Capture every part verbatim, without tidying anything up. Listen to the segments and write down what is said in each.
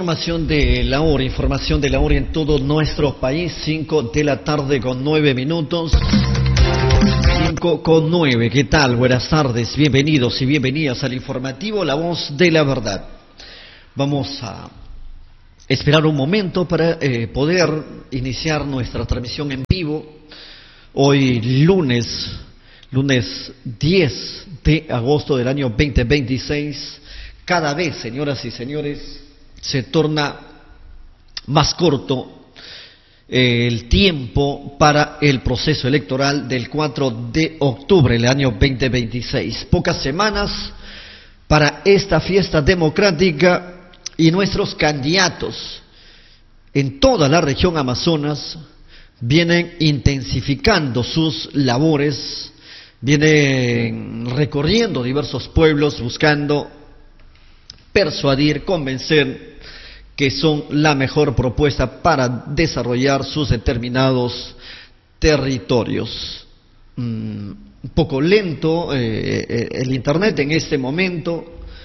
Información de la hora, información de la hora en todo nuestro país, cinco de la tarde con nueve minutos, cinco con nueve, ¿qué tal? Buenas tardes, bienvenidos y bienvenidas al informativo La Voz de la Verdad. Vamos a esperar un momento para eh, poder iniciar nuestra transmisión en vivo, hoy lunes, lunes diez de agosto del año veinte veintiséis. Cada vez, señoras y señores, se torna más corto eh, el tiempo para el proceso electoral del cuatro de octubre del año veinte veintiséis. Pocas semanas para esta fiesta democrática y nuestros candidatos en toda la región Amazonas vienen intensificando sus labores, vienen recorriendo diversos pueblos buscando persuadir, convencer que son la mejor propuesta para desarrollar sus determinados territorios. Mm, un poco lento eh, el internet en este momento.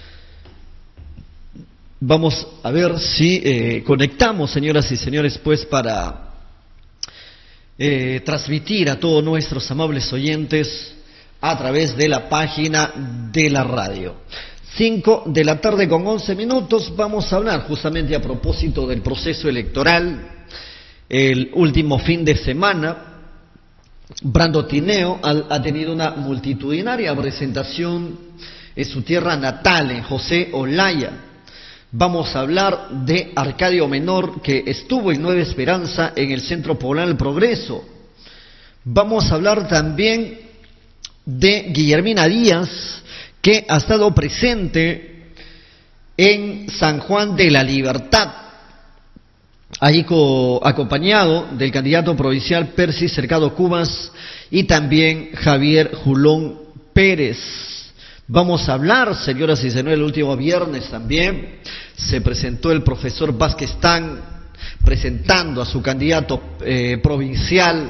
Vamos a ver si eh, conectamos, señoras y señores, pues para eh, transmitir a todos nuestros amables oyentes a través de la página de la radio. Cinco de la tarde con once minutos, vamos a hablar justamente a propósito del proceso electoral. El último fin de semana, Brando Tineo ha tenido una multitudinaria presentación en su tierra natal, en José Olaya. Vamos a hablar de Arcadio Menor, que estuvo en Nueva Esperanza en el Centro Poblacional Progreso. Vamos a hablar también de Guillermina Díaz, que ha estado presente en San Juan de la Libertad, ahí co acompañado del candidato provincial Percy Cercado Cubas y también Javier Julón Pérez. Vamos a hablar, señoras y señores, el último viernes también se presentó el profesor Vázquez Tan presentando a su candidato eh, provincial,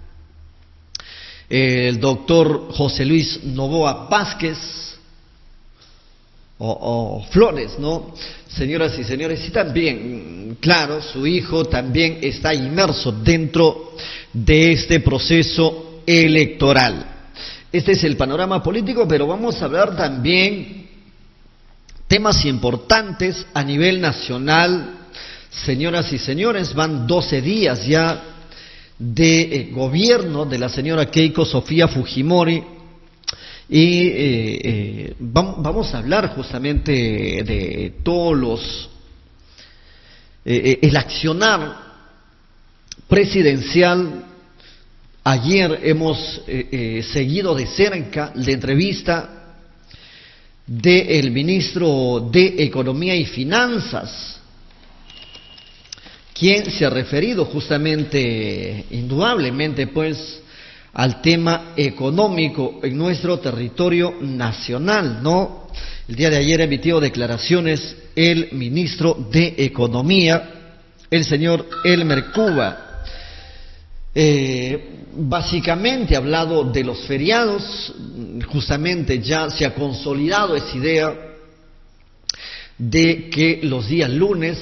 eh, el doctor José Luis Novoa Vázquez, O, o Flores, ¿no? Señoras y señores, y también, claro, su hijo también está inmerso dentro de este proceso electoral. Este es el panorama político, pero vamos a hablar también temas importantes a nivel nacional. Señoras y señores, van doce días ya de eh, gobierno de la señora Keiko Sofía Fujimori. Y eh, eh, vamos a hablar justamente de todos los, eh, el accionar presidencial. Ayer hemos eh, eh, seguido de cerca la entrevista del ministro de Economía y Finanzas, quien se ha referido justamente, indudablemente, pues, al tema económico en nuestro territorio nacional, ¿no? El día de ayer emitió declaraciones el ministro de Economía, el señor Elmer Cuba. Eh, básicamente ha hablado de los feriados, justamente ya se ha consolidado esa idea de que los días lunes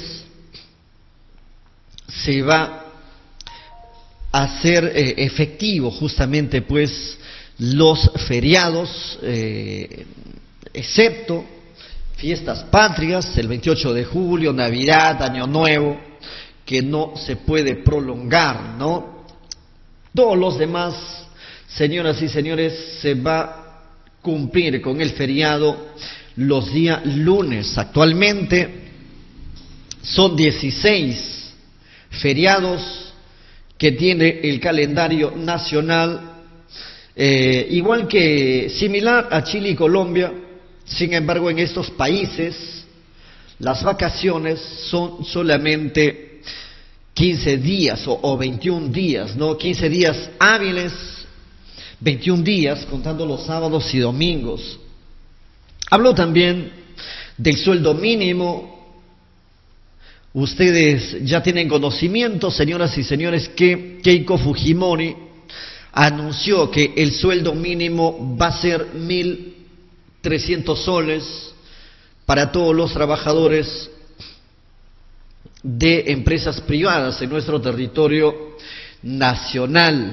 se va hacer eh, efectivo justamente pues los feriados, eh, excepto fiestas patrias, el veintiocho de julio, Navidad, Año Nuevo, que no se puede prolongar, ¿no? Todos los demás, señoras y señores, se va a cumplir con el feriado los días lunes. Actualmente son dieciséis feriados que tiene el calendario nacional, eh, igual que similar a Chile y Colombia. Sin embargo, en estos países las vacaciones son solamente quince días o, o veintiún días, ¿no? quince días hábiles, veintiún días contando los sábados y domingos. Habló también del sueldo mínimo. Ustedes ya tienen conocimiento, señoras y señores, que Keiko Fujimori anunció que el sueldo mínimo va a ser mil trescientos soles para todos los trabajadores de empresas privadas en nuestro territorio nacional.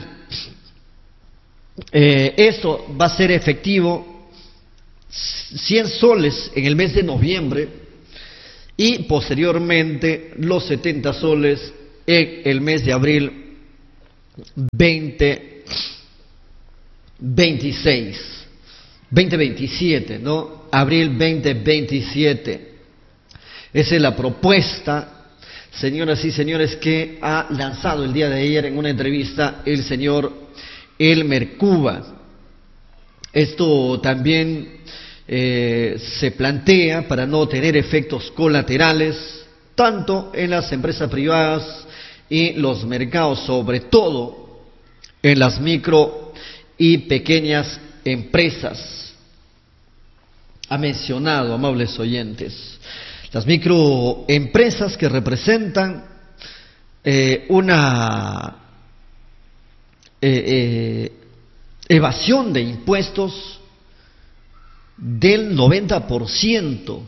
Eh, esto va a ser efectivo cien soles en el mes de noviembre y posteriormente los setenta soles en el mes de abril veinte veintiséis, veinte veintisiete, ¿no? Abril veinte veintisiete. Esa es la propuesta, señoras y señores, que ha lanzado el día de ayer en una entrevista el señor Elmer Cuba. Esto también eh, se plantea para no tener efectos colaterales, tanto en las empresas privadas y los mercados, sobre todo en las micro y pequeñas empresas. Ha mencionado, amables oyentes, las microempresas que representan eh, una eh, eh, evasión de impuestos del noventa por ciento,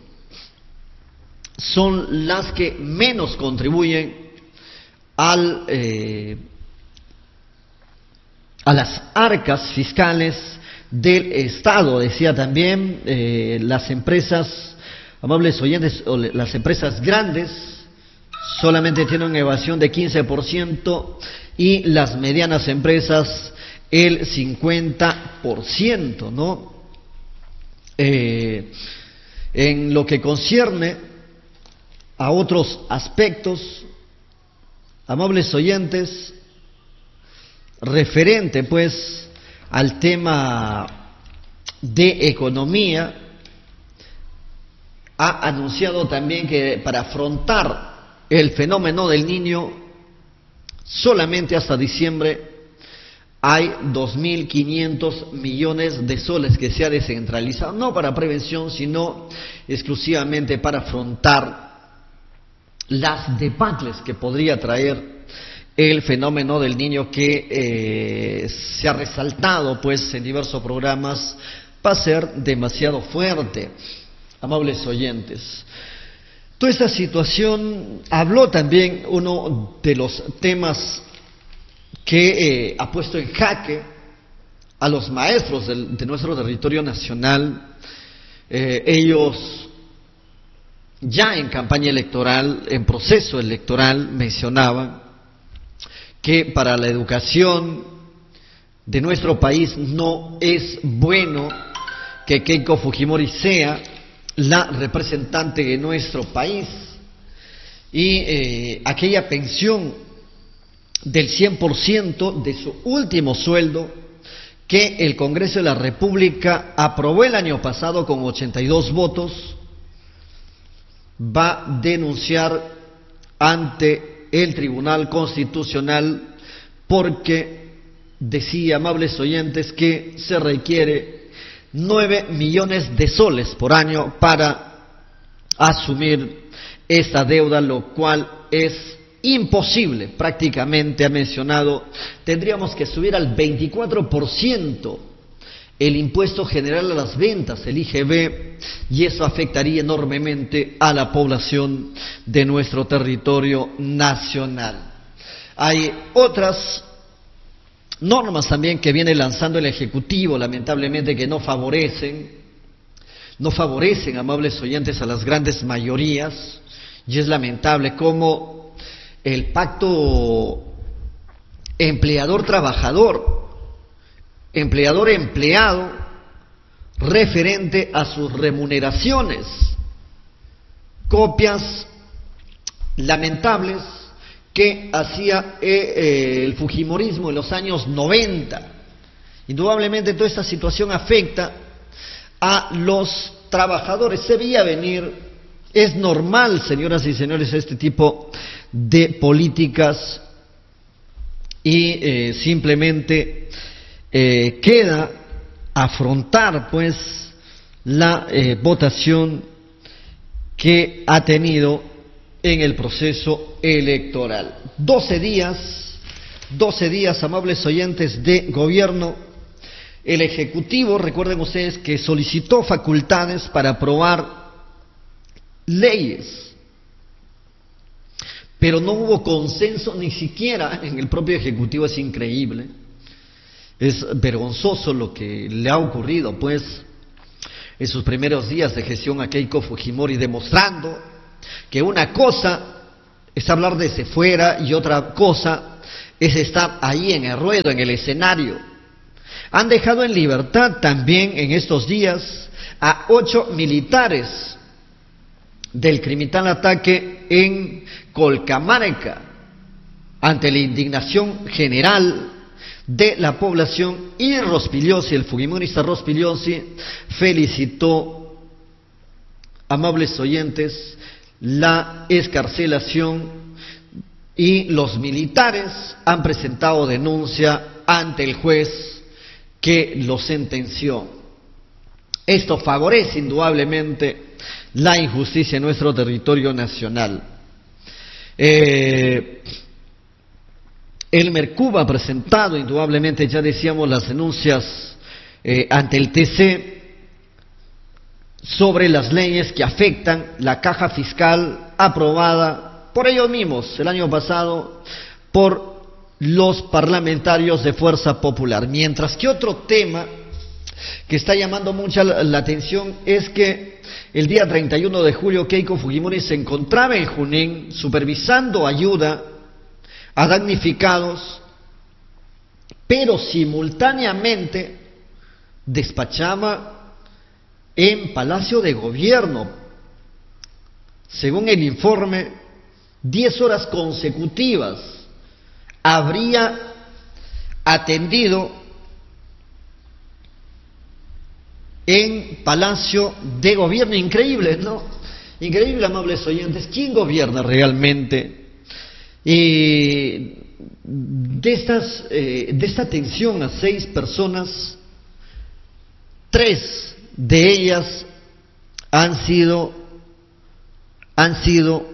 son las que menos contribuyen al eh, a las arcas fiscales del Estado. Decía también, eh, las empresas, amables oyentes, o las empresas grandes solamente tienen una evasión de quince por ciento y las medianas empresas el cincuenta por ciento, ¿no? Eh, en lo que concierne a otros aspectos, amables oyentes, referente pues al tema de economía, ha anunciado también que para afrontar el fenómeno del Niño, solamente hasta diciembre hay dos mil quinientos millones de soles que se ha descentralizado, no para prevención, sino exclusivamente para afrontar las debacles que podría traer el fenómeno del Niño, que eh, se ha resaltado pues en diversos programas, va a ser demasiado fuerte, amables oyentes. Toda esta situación, habló también uno de los temas que eh, ha puesto en jaque a los maestros del, de nuestro territorio nacional. Eh, ellos ya en campaña electoral, en proceso electoral, mencionaban que para la educación de nuestro país no es bueno que Keiko Fujimori sea la representante de nuestro país, y eh, aquella pensión del cien por ciento de su último sueldo que el Congreso de la República aprobó el año pasado con ochenta y dos votos, va a denunciar ante el Tribunal Constitucional porque decía, amables oyentes, que se requiere nueve millones de soles por año para asumir esta deuda, lo cual es imposible, prácticamente. Ha mencionado, tendríamos que subir al veinticuatro por ciento el impuesto general a las ventas, el I G B, y eso afectaría enormemente a la población de nuestro territorio nacional. Hay otras normas también que viene lanzando el Ejecutivo, lamentablemente, que no favorecen, no favorecen, amables oyentes, a las grandes mayorías, y es lamentable como el pacto empleador-trabajador, empleador-empleado, referente a sus remuneraciones, copias lamentables que hacía eh, eh, el fujimorismo en los años noventa. Indudablemente toda esta situación afecta a los trabajadores, se veía venir, es normal, señoras y señores, este tipo de políticas, y eh, simplemente eh, queda afrontar pues la eh, votación que ha tenido en el proceso electoral. Doce días, doce días, amables oyentes, de gobierno. El Ejecutivo, recuerden ustedes que solicitó facultades para aprobar leyes. pero no hubo consenso ni siquiera en el propio Ejecutivo. Es increíble, es vergonzoso lo que le ha ocurrido, pues, en sus primeros días de gestión a Keiko Fujimori, demostrando que una cosa es hablar desde fuera y otra cosa es estar ahí en el ruedo, en el escenario. Han dejado en libertad también en estos días a ocho militares del criminal ataque en Colcamarca, ante la indignación general de la población. Y Rospigliosi, el fujimorista Rospigliosi, felicitó, amables oyentes, la excarcelación, y los militares han presentado denuncia ante el juez que los sentenció. Esto favorece indudablemente la injusticia en nuestro territorio nacional. Eh, el Mercuba ha presentado indudablemente, ya decíamos, las denuncias eh, ante el T C sobre las leyes que afectan la caja fiscal aprobada por ellos mismos el año pasado por los parlamentarios de Fuerza Popular. Mientras que otro tema que está llamando mucha la, la atención es que el día treinta y uno de julio Keiko Fujimori se encontraba en Junín supervisando ayuda a damnificados, pero simultáneamente despachaba en Palacio de Gobierno, según el informe, diez horas consecutivas habría atendido en Palacio de Gobierno. Increíble, ¿no? Increíble, amables oyentes. ¿Quién gobierna realmente? Y de estas, eh, de esta atención a seis personas, tres de ellas han sido, han sido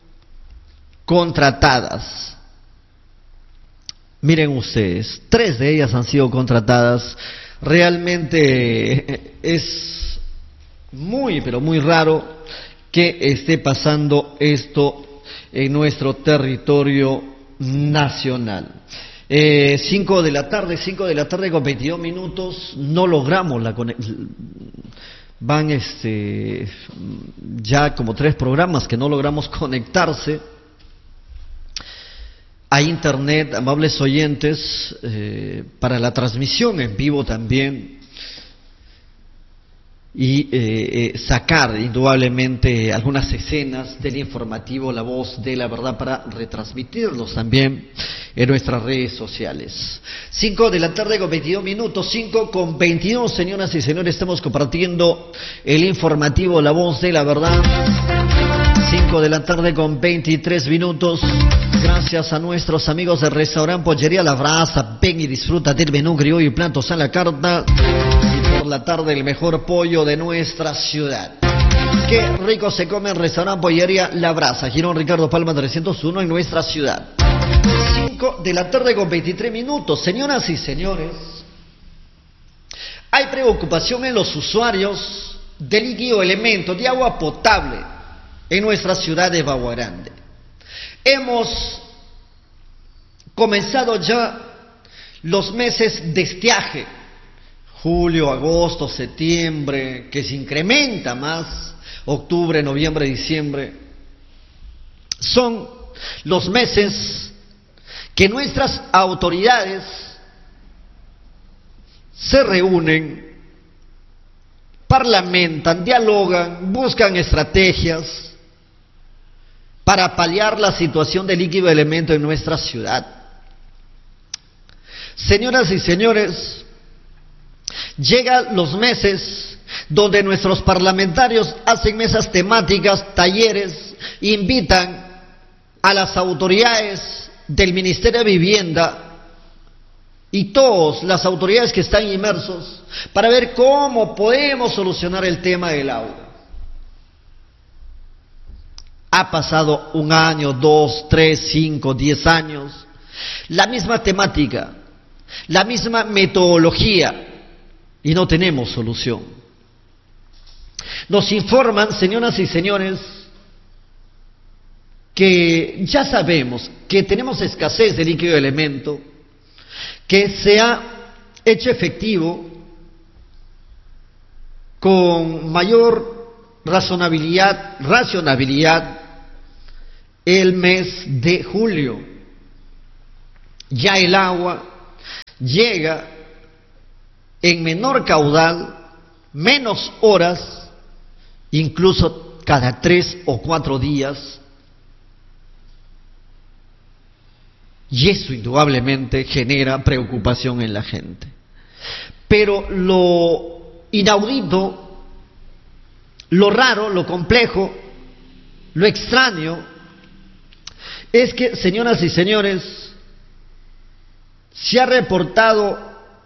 contratadas. Miren ustedes, tres de ellas han sido contratadas. Realmente es muy, pero muy raro que esté pasando esto en nuestro territorio nacional. Eh, cinco de la tarde, cinco de la tarde con veintidós minutos, no logramos la conexión. Van este, ya como tres programas que no logramos conectarse a internet, amables oyentes, eh, para la transmisión en vivo también, y eh, eh, sacar indudablemente algunas escenas del informativo La Voz de la Verdad para retransmitirlos también en nuestras redes sociales. Cinco de la tarde con veintidós minutos, cinco con veintidós, señoras y señores, estamos compartiendo el informativo La Voz de la Verdad. Cinco de la tarde con veintitrés minutos. Gracias a nuestros amigos del restaurante Pollería La Brasa. Ven y disfruta del menú criollo y platos a la carta. Y por la tarde el mejor pollo de nuestra ciudad. Qué rico se come en restaurante Pollería La Brasa, Girón Ricardo Palma trescientos uno en nuestra ciudad. Cinco de la tarde con veintitrés minutos. Señoras y señores, hay preocupación en los usuarios de líquido elemento, de agua potable en nuestra ciudad de Baguarande. Hemos comenzado ya los meses de estiaje, julio, agosto, septiembre, que se incrementa más, octubre, noviembre, diciembre. Son los meses que nuestras autoridades se reúnen, parlamentan, dialogan, buscan estrategias para paliar la situación de líquido elemento en nuestra ciudad. Señoras y señores, llegan los meses donde nuestros parlamentarios hacen mesas temáticas, talleres, invitan a las autoridades del Ministerio de Vivienda y todas las autoridades que están inmersos para ver cómo podemos solucionar el tema del agua. Ha pasado un año, dos, tres, cinco, diez años, la misma temática, la misma metodología, y no tenemos solución. Nos informan, señoras y señores, que ya sabemos que tenemos escasez de líquido de elemento, que se ha hecho efectivo con mayor razonabilidad, racionabilidad el mes de julio. Ya el agua llega en menor caudal, menos horas, incluso cada tres o cuatro días, y eso indudablemente genera preocupación en la gente. Pero lo inaudito, lo raro, lo complejo, lo extraño, es que, señoras y señores, se ha reportado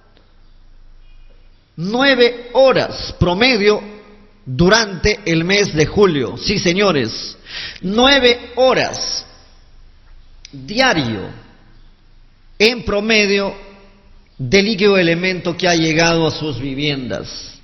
nueve horas promedio durante el mes de julio. Sí, señores, nueve horas diario en promedio de líquido de elemento que ha llegado a sus viviendas.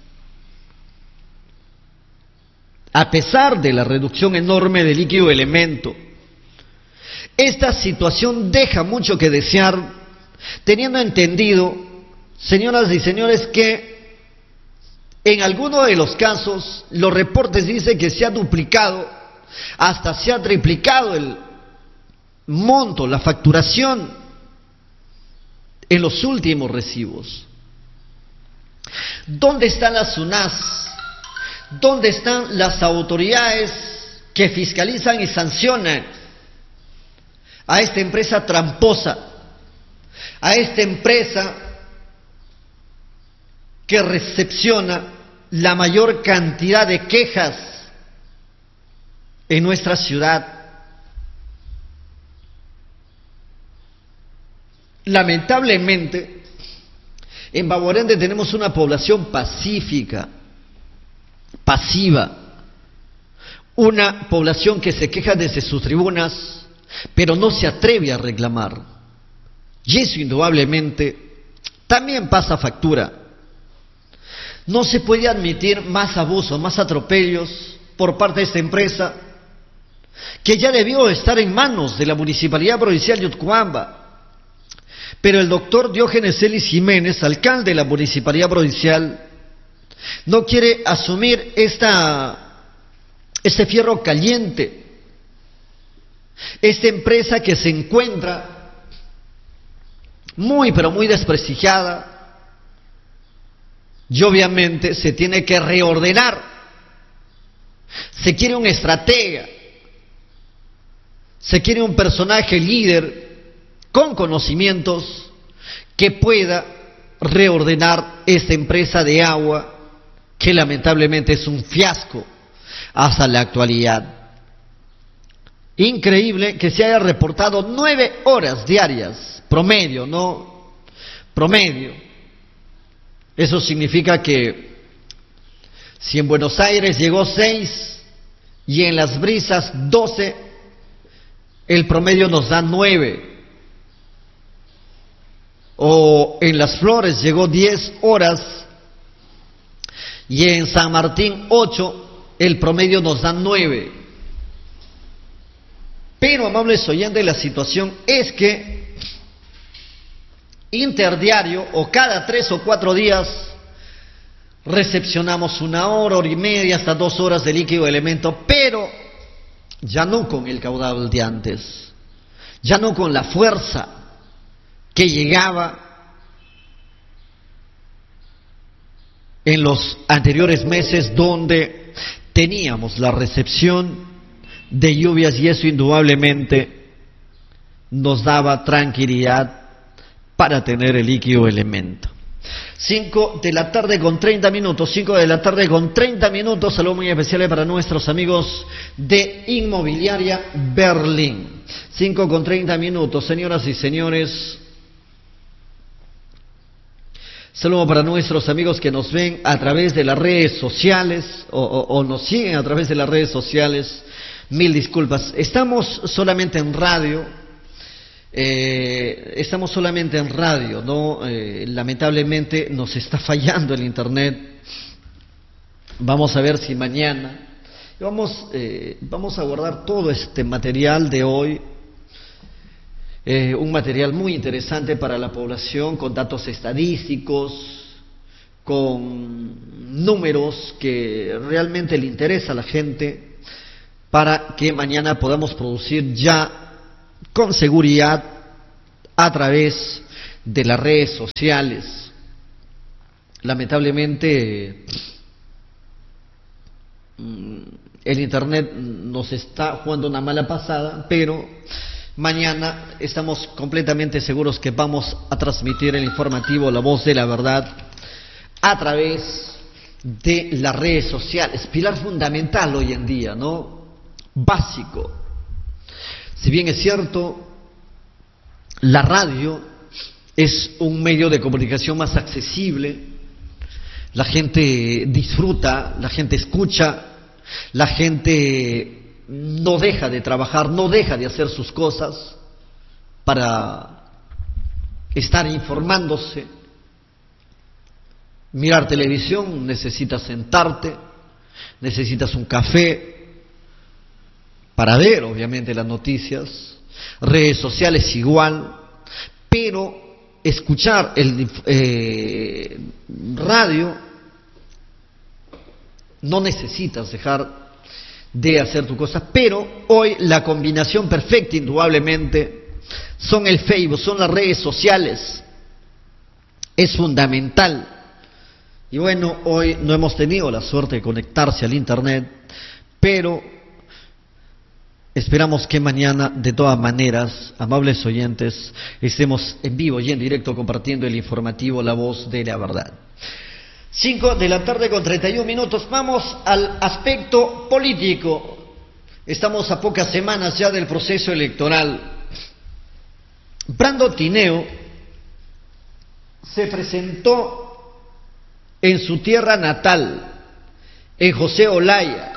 A pesar de la reducción enorme de líquido de elemento, esta situación deja mucho que desear, teniendo entendido, señoras y señores, que en algunos de los casos los reportes dicen que se ha duplicado, hasta se ha triplicado el monto, la facturación en los últimos recibos. ¿Dónde están las U N A S? ¿Dónde están las autoridades que fiscalizan y sancionan a esta empresa tramposa, a esta empresa que recepciona la mayor cantidad de quejas en nuestra ciudad? Lamentablemente, en Baborende tenemos una población pacífica, pasiva, una población que se queja desde sus tribunas, pero no se atreve a reclamar. Y eso indudablemente también pasa factura. No se puede admitir más abusos, más atropellos por parte de esta empresa, que ya debió estar en manos de la Municipalidad Provincial de Utcubamba. Pero el doctor Diógenes Ellis Jiménez, alcalde de la Municipalidad Provincial, no quiere asumir esta, este fierro caliente, esta empresa que se encuentra muy pero muy desprestigiada, y obviamente se tiene que reordenar. Se quiere un estratega, se quiere un personaje líder con conocimientos que pueda reordenar esta empresa de agua que lamentablemente es un fiasco hasta la actualidad. Increíble que se haya reportado nueve horas diarias, promedio, ¿no? Promedio. Eso significa que si en Buenos Aires llegó seis y en Las Brisas doce, el promedio nos da nueve. O en Las Flores llegó diez horas y en San Martín ocho, el promedio nos da nueve. Pero, amables oyentes, la situación es que interdiario o cada tres o cuatro días recepcionamos una hora, hora y media, hasta dos horas de líquido de elemento, pero ya no con el caudal de antes, ya no con la fuerza que llegaba en los anteriores meses, donde teníamos la recepción de lluvias, y eso indudablemente nos daba tranquilidad para tener el líquido elemento. cinco de la tarde con treinta minutos, cinco de la tarde con treinta minutos, saludos muy especiales para nuestros amigos de Inmobiliaria Berlín. cinco con treinta minutos, señoras y señores. Saludo para nuestros amigos que nos ven a través de las redes sociales o, o, o nos siguen a través de las redes sociales. Mil disculpas. Estamos solamente en radio. Eh, estamos solamente en radio, ¿no? Eh, lamentablemente nos está fallando el internet. Vamos a ver si mañana Vamos, eh, vamos a guardar todo este material de hoy, eh, un material muy interesante para la población, con datos estadísticos, con números que realmente le interesa a la gente, para que mañana podamos producir ya con seguridad a través de las redes sociales. Lamentablemente el internet nos está jugando una mala pasada, pero mañana estamos completamente seguros que vamos a transmitir el informativo La Voz de la Verdad a través de las redes sociales, pilar fundamental hoy en día, ¿no? Básico. Si bien es cierto, la radio es un medio de comunicación más accesible, la gente disfruta, la gente escucha, la gente no deja de trabajar, no deja de hacer sus cosas para estar informándose. Mirar televisión, necesitas sentarte, necesitas un café para ver obviamente las noticias, redes sociales igual, pero escuchar el eh, radio, no necesitas dejar de hacer tu cosa, pero hoy la combinación perfecta indudablemente son el Facebook, son las redes sociales, es fundamental. Y bueno, hoy no hemos tenido la suerte de conectarse al internet, pero esperamos que mañana, de todas maneras, amables oyentes, estemos en vivo y en directo compartiendo el informativo La Voz de la Verdad. Cinco de la tarde con treinta y un minutos. Vamos al aspecto político. Estamos a pocas semanas ya del proceso electoral. Brando Tineo se presentó en su tierra natal, en José Olaya,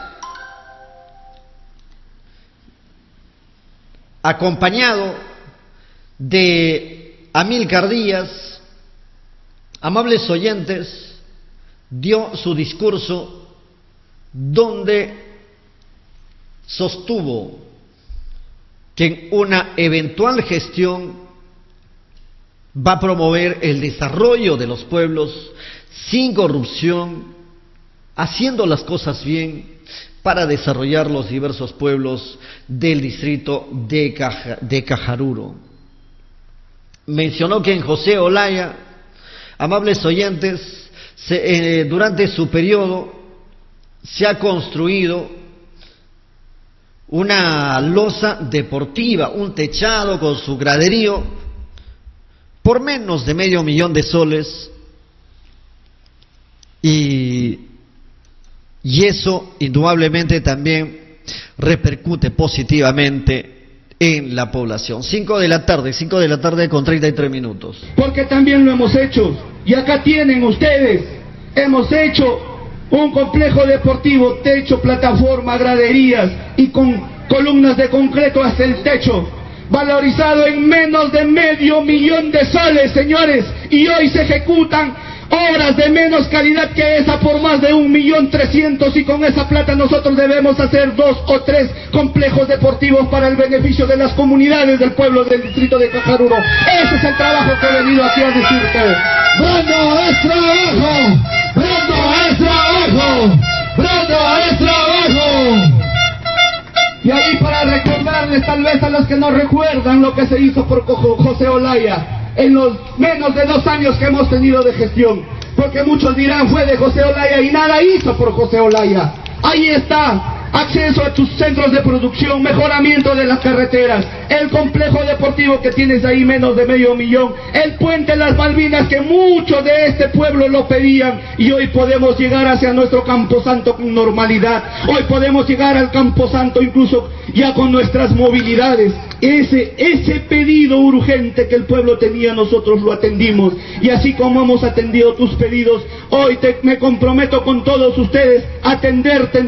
acompañado de Amílcar Díaz. Amables oyentes, dio su discurso donde sostuvo que en una eventual gestión va a promover el desarrollo de los pueblos sin corrupción, haciendo las cosas bien para desarrollar los diversos pueblos del distrito de, Caja, de Cajaruro. Mencionó que en José Olaya, amables oyentes, se, eh, durante su periodo se ha construido una losa deportiva, un techado con su graderío, por menos de medio millón de soles, y, y eso indudablemente también repercute positivamente en la población. Cinco de la tarde, cinco de la tarde con treinta y tres minutos. Porque también lo hemos hecho, y acá tienen ustedes, hemos hecho un complejo deportivo, techo, plataforma, graderías y con columnas de concreto hasta el techo, valorizado en menos de medio millón de soles, señores, y hoy se ejecutan obras de menos calidad que esa por más de un millón trescientos, y con esa plata nosotros debemos hacer dos o tres complejos deportivos para el beneficio de las comunidades del pueblo del distrito de Cajaruro. Ese es el trabajo que he venido aquí a decirte. ¡Brando es trabajo! ¡Brando es trabajo! ¡Brando es trabajo! Y ahí para recordarles tal vez a los que no recuerdan lo que se hizo por José Olaya en los menos de dos años que hemos tenido de gestión, porque muchos dirán fue de José Olaya y nada hizo por José Olaya. Ahí está: acceso a tus centros de producción, mejoramiento de las carreteras, el complejo deportivo que tienes ahí menos de medio millón, el puente Las Malvinas que muchos de este pueblo lo pedían, y hoy podemos llegar hacia nuestro Camposanto con normalidad. Hoy podemos llegar al Camposanto incluso ya con nuestras movilidades. Ese, ese pedido urgente que el pueblo tenía, nosotros lo atendimos, y así como hemos atendido tus pedidos, hoy te, me comprometo con todos ustedes a atenderte en tus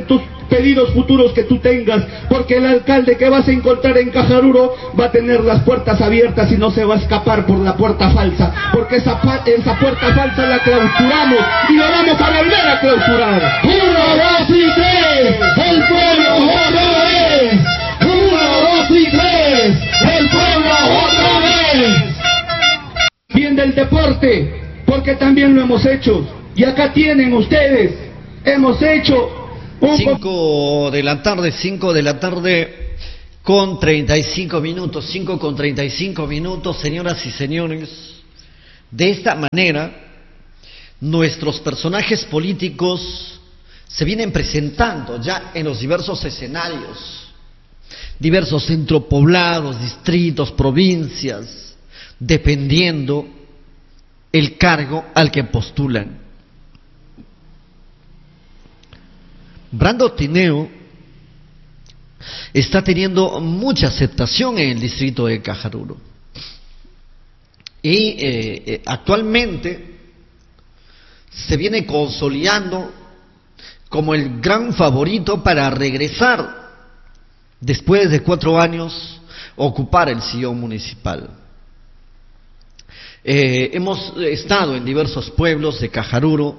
pedidos futuros que tú tengas, porque el alcalde que vas a encontrar en Cajaruro va a tener las puertas abiertas y no se va a escapar por la puerta falsa, porque esa, esa puerta falsa la clausuramos y la vamos a volver a clausurar. Uno, dos y tres, el pueblo otra vez. Uno, dos y tres, el pueblo otra vez. Bien del deporte, porque también lo hemos hecho, y acá tienen ustedes, hemos hecho un... cinco de la tarde, cinco de la tarde con treinta y cinco minutos, cinco con treinta y cinco minutos, señoras y señores. De esta manera, nuestros personajes políticos se vienen presentando ya en los diversos escenarios, diversos centropoblados, distritos, provincias, dependiendo el cargo al que postulan. Brando Tineo está teniendo mucha aceptación en el distrito de Cajaruro y eh, eh, actualmente se viene consolidando como el gran favorito para regresar después de cuatro años ocupar el sillón municipal. Eh, hemos estado en diversos pueblos de Cajaruro,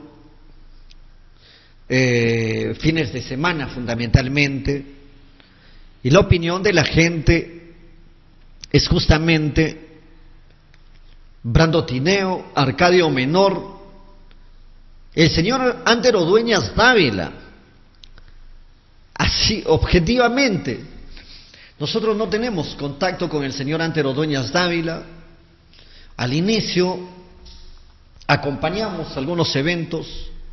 eh, fines de semana fundamentalmente, y la opinión de la gente es justamente Brando Tineo, Arcadio Menor, el señor Antero Dueñas Dávila. Así, objetivamente, nosotros no tenemos contacto con el señor Antero Dueñas Dávila. Al inicio acompañamos algunos eventos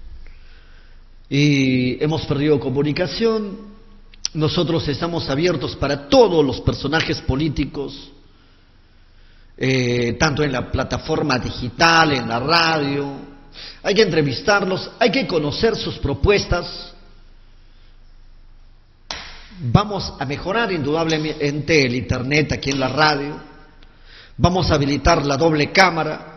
y hemos perdido comunicación. Nosotros estamos abiertos para todos los personajes políticos, eh, tanto en la plataforma digital, en la radio. Hay que entrevistarlos, hay que conocer sus propuestas. Vamos a mejorar indudablemente el internet aquí en la radio. Vamos a habilitar la doble cámara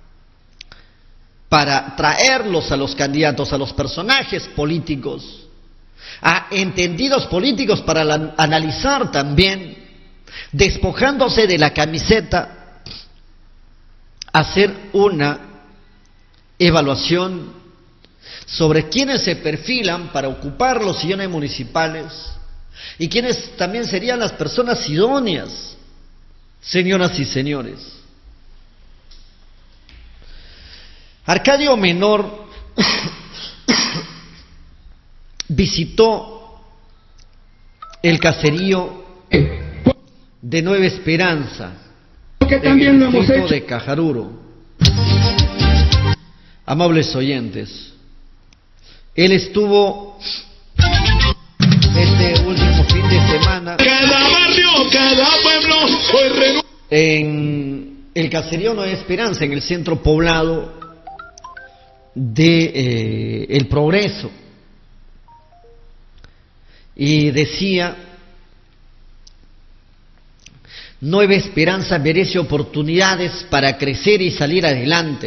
para traerlos a los candidatos, a los personajes políticos, a entendidos políticos para la, analizar también, despojándose de la camiseta, hacer una evaluación sobre quiénes se perfilan para ocupar los sillones municipales y quiénes también serían las personas idóneas. Señoras y señores, Arcadio Menor visitó el caserío de Nueva Esperanza, que también lo hemos hecho, de Cajaruro. Amables oyentes, él estuvo este último fin de semana Cada barrio, cada pueblo, hoy renu- en el caserío Nueva Esperanza, en el centro poblado de eh, El Progreso, y decía: Nueva Esperanza merece oportunidades para crecer y salir adelante.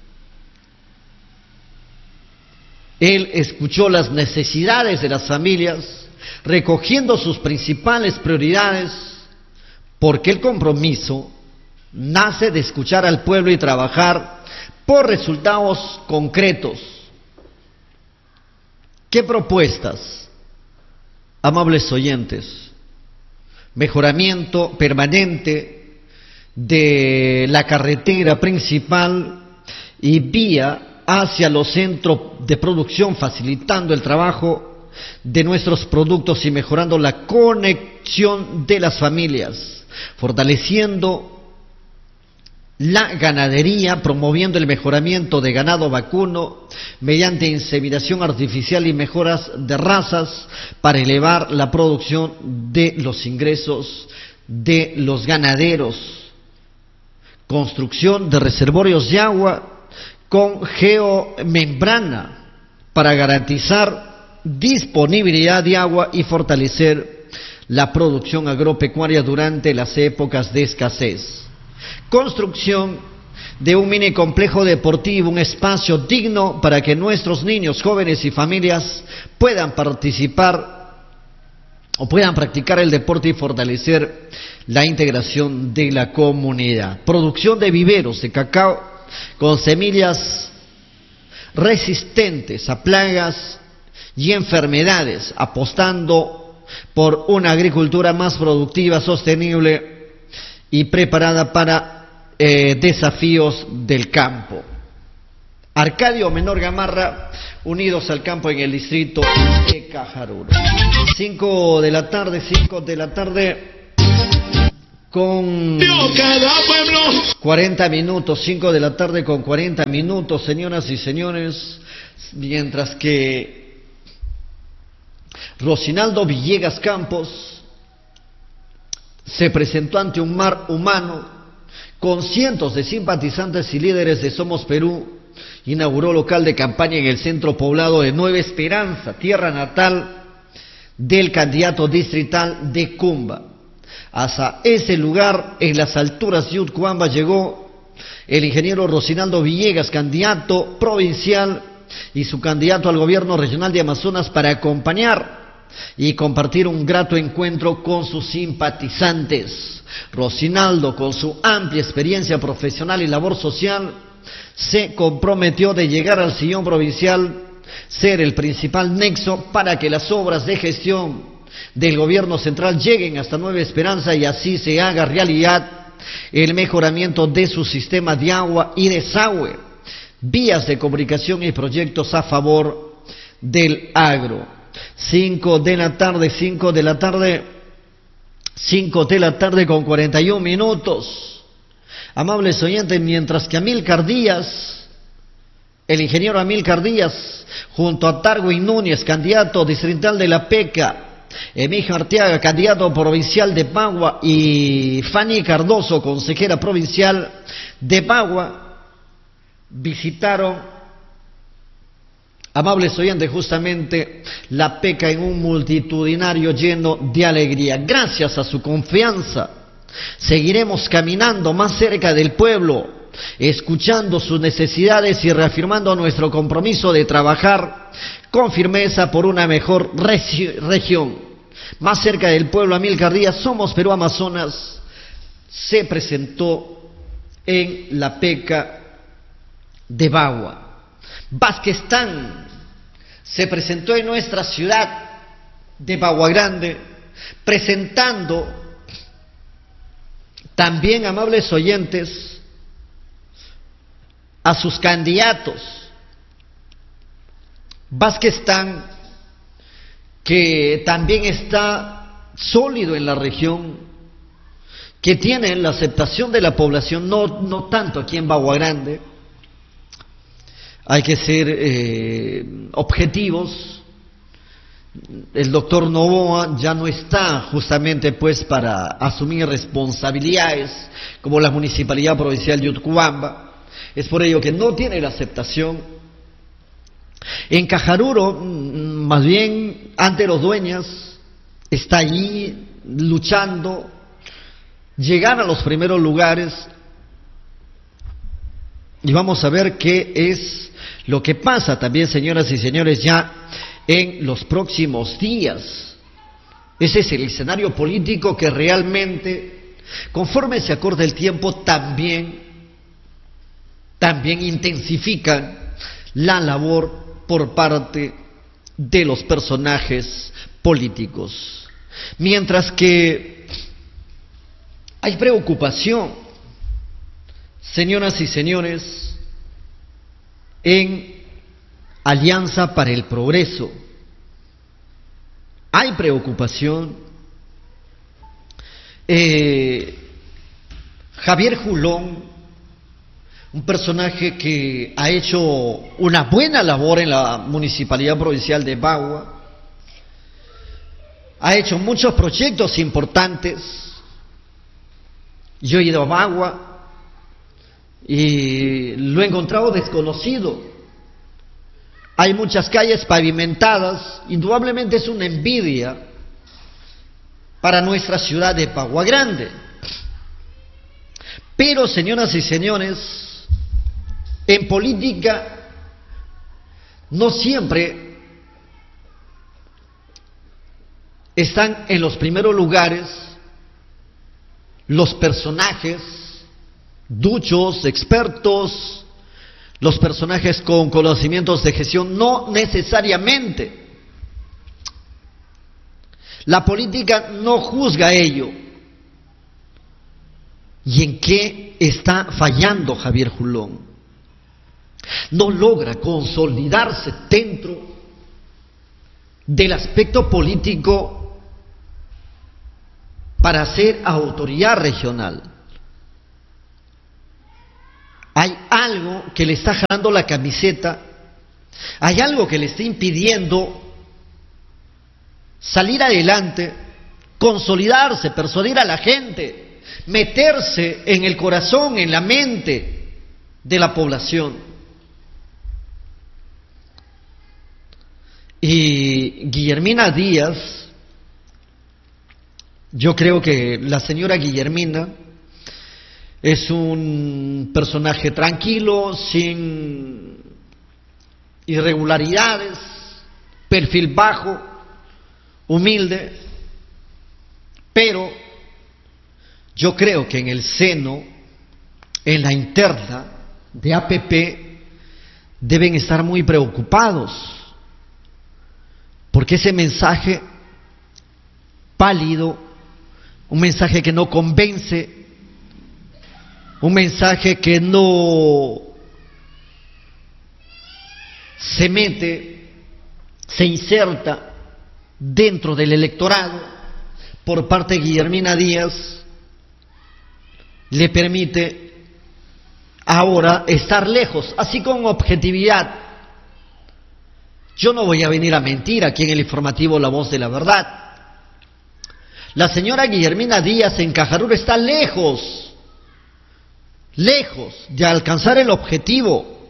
Él escuchó las necesidades de las familias, recogiendo sus principales prioridades, porque el compromiso nace de escuchar al pueblo y trabajar por resultados concretos. ¿Qué propuestas, amables oyentes? Mejoramiento permanente de la carretera principal y vía hacia los centros de producción, facilitando el trabajo de nuestros productos y mejorando la conexión de las familias, fortaleciendo la ganadería, promoviendo el mejoramiento de ganado vacuno mediante inseminación artificial y mejoras de razas para elevar la producción de los ingresos de los ganaderos, construcción de reservorios de agua con geomembrana para garantizar disponibilidad de agua y fortalecer la producción agropecuaria durante las épocas de escasez. Construcción de un mini complejo deportivo, un espacio digno para que nuestros niños, jóvenes y familias puedan participar o puedan practicar el deporte y fortalecer la integración de la comunidad. Producción de viveros de cacao con semillas resistentes a plagas y enfermedades, apostando por una agricultura más productiva, sostenible y preparada para eh, desafíos del campo. Arcadio Menor Gamarra, unidos al campo en el distrito de Cajaruro. Cinco de la tarde, cinco de la tarde con cuarenta minutos, cinco de la tarde con cuarenta minutos, señoras y señores, mientras que Rocinaldo Villegas Campos se presentó ante un mar humano con cientos de simpatizantes y líderes de Somos Perú, inauguró local de campaña en el centro poblado de Nueva Esperanza, tierra natal del candidato distrital de Cumba. Hasta ese lugar, en las alturas de Utcuamba, llegó el ingeniero Rocinaldo Villegas, candidato provincial y su candidato al gobierno regional de Amazonas, para acompañar y compartir un grato encuentro con sus simpatizantes. Rocinaldo, con su amplia experiencia profesional y labor social, se comprometió de llegar al sillón provincial, ser el principal nexo para que las obras de gestión del gobierno central lleguen hasta Nueva Esperanza y así se haga realidad el mejoramiento de su sistema de agua y desagüe, vías de comunicación y proyectos a favor del agro. Cinco de la tarde, cinco de la tarde, cinco de la tarde con cuarenta y un minutos. Amables oyentes, mientras que Amílcar Díaz, el ingeniero Amílcar Díaz, junto a Tarwin Núñez, candidato distrital de la PECA, Emijo Arteaga, candidato provincial de Bagua, y Fanny Cardoso, consejera provincial de Bagua, visitaron, amables oyentes, justamente la PECA en un multitudinario lleno de alegría. Gracias a su confianza, seguiremos caminando más cerca del pueblo, escuchando sus necesidades y reafirmando nuestro compromiso de trabajar con firmeza por una mejor región. Más cerca del pueblo, Amílcar Díaz, Somos Perú Amazonas, se presentó en la PECA de Bagua. Vázqueztán se presentó en nuestra ciudad de Bagua Grande, presentando también, amables oyentes, a sus candidatos. Vázqueztán, que también está sólido en la región, que tiene la aceptación de la población, no, no tanto aquí en Bagua Grande. Hay que ser eh, objetivos. El doctor Novoa ya no está justamente pues para asumir responsabilidades como la Municipalidad Provincial de Utcuamba. Es por ello que no tiene la aceptación. En Cajaruro, más bien, ante los dueños, está allí luchando, llegar a los primeros lugares, y vamos a ver qué es lo que pasa también, señoras y señores, ya en los próximos días. Ese es el escenario político que realmente, conforme se acorta el tiempo, también también intensifica la labor por parte de los personajes políticos. Mientras que hay preocupación, señoras y señores, en Alianza para el Progreso. Hay preocupación. Eh, Javier Julón, un personaje que ha hecho una buena labor en la Municipalidad Provincial de Bagua, ha hecho muchos proyectos importantes. Yo he ido a Bagua y lo he encontrado desconocido. Hay muchas calles pavimentadas, indudablemente es una envidia para nuestra ciudad de Bagua Grande. Pero, señoras y señores, En política no siempre están en los primeros lugares los personajes duchos, expertos, los personajes con conocimientos de gestión, no necesariamente. La política no juzga ello. ¿Y en qué está fallando Javier Julón? No logra consolidarse dentro del aspecto político para ser autoridad regional. Hay algo que le está jalando la camiseta, hay algo que le está impidiendo salir adelante, consolidarse, persuadir a la gente, meterse en el corazón, en la mente de la población. Y Guillermina Díaz, yo creo que la señora Guillermina es un personaje tranquilo, sin irregularidades, perfil bajo, humilde, pero yo creo que en el seno, en la interna de A P P, deben estar muy preocupados, porque ese mensaje pálido, un mensaje que no convence, un mensaje que no se mete, se inserta dentro del electorado por parte de Guillermina Díaz, le permite ahora estar lejos, así con objetividad. Yo no voy a venir a mentir aquí en el informativo La Voz de la Verdad. La señora Guillermina Díaz en Cajaruro está lejos, lejos de alcanzar el objetivo.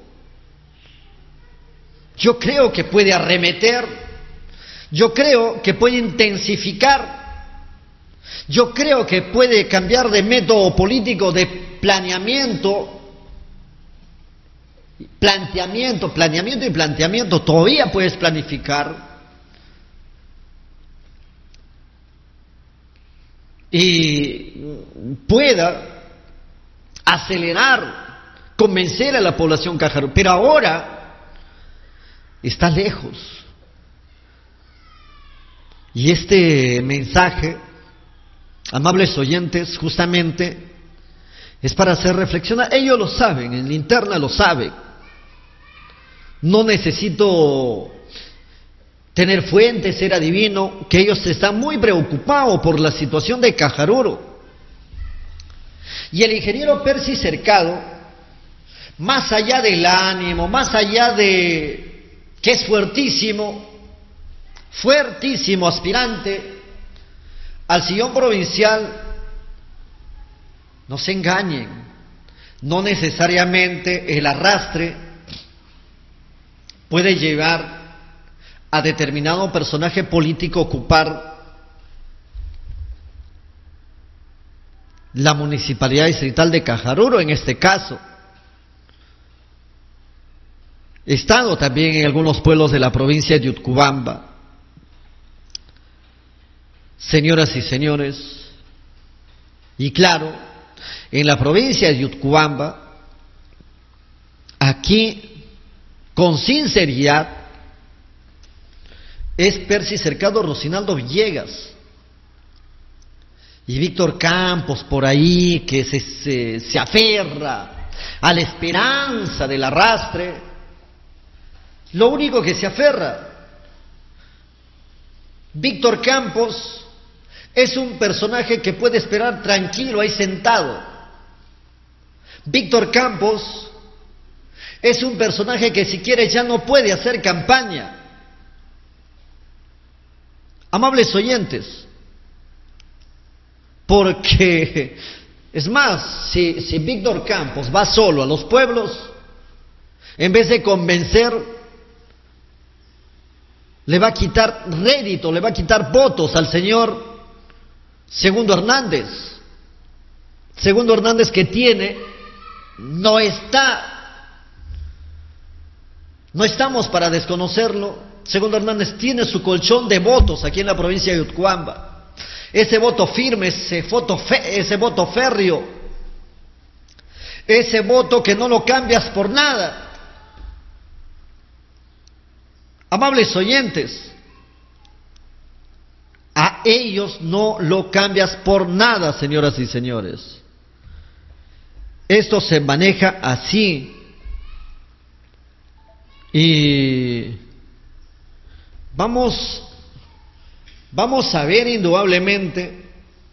Yo creo que puede arremeter, yo creo que puede intensificar, yo creo que puede cambiar de método político, de planeamiento, planteamiento, planeamiento y planteamiento. Todavía puedes planificar y pueda acelerar, convencer a la población cajarú, pero ahora está lejos. Y este mensaje, amables oyentes, justamente es para hacer reflexionar. Ellos lo saben, en la interna lo saben. No necesito tener fuentes, ser adivino, que ellos están muy preocupados por la situación de Cajaruro. Y el ingeniero Percy Cercado, más allá del ánimo, más allá de que es fuertísimo, fuertísimo aspirante al sillón provincial, no se engañen, no necesariamente el arrastre puede llevar a determinado personaje político a ocupar la municipalidad distrital de Cajaruro, en este caso. He estado también en algunos pueblos de la provincia de Utcubamba. Señoras y señores, y claro, en la provincia de Utcubamba, aquí, con sinceridad, es Percy Cercado, Rocinaldo Villegas y Víctor Campos por ahí, que se, se, se aferra a la esperanza del arrastre. Lo único que se aferra. Víctor Campos es un personaje que puede esperar tranquilo ahí sentado. Víctor Campos es un personaje que si quiere ya no puede hacer campaña. Amables oyentes, porque es más, si, si Víctor Campos va solo a los pueblos, en vez de convencer, le va a quitar rédito, le va a quitar votos al señor Segundo Hernández. Segundo Hernández, que tiene, no está No estamos para desconocerlo. Segundo Hernández tiene su colchón de votos aquí en la provincia de Utcuamba. Ese voto firme, ese voto, fe, ese voto férreo, ese voto que no lo cambias por nada. Amables oyentes, a ellos no lo cambias por nada, señoras y señores. Esto se maneja así. Y vamos, vamos a ver indudablemente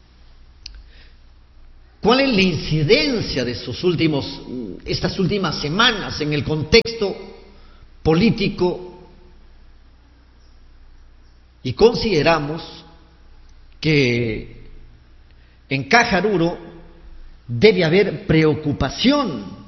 cuál es la incidencia de estos últimos, estas últimas semanas en el contexto político, y consideramos que en Cajaruro debe haber preocupación